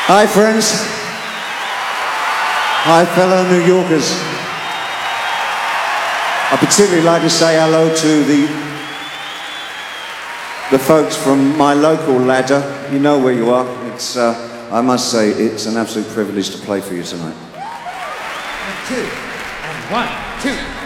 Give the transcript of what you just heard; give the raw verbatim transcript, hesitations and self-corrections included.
Hi, friends. Hi, fellow New Yorkers. I'd particularly like to say hello to the the folks from my local ladder. You know where you are. It's, uh, I must say, it's an absolute privilege to play for you tonight. And two, and one, two.